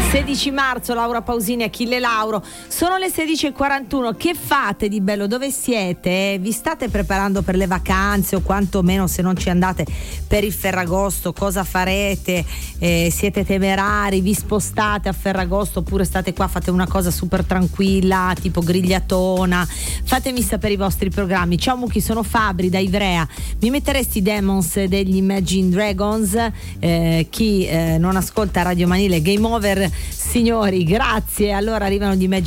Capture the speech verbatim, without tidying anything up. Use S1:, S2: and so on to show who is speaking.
S1: sedici marzo, Laura Pausini, Achille Lauro. Sono le sedici e quarantuno. Che fate di bello? Dove siete? Vi state preparando per le vacanze o quantomeno, se non ci andate, per il Ferragosto? Cosa farete? Eh, siete temerari? Vi spostate a Ferragosto oppure state qua, fate una cosa super tranquilla tipo grigliatona? Fatemi sapere i vostri programmi. Ciao Mucchi, sono Fabri da Ivrea. Mi metteresti Demons degli Imagine Dragons? Eh, chi eh, non ascolta Radio Manile, Game Over signori, grazie. Allora arrivano gli Imagine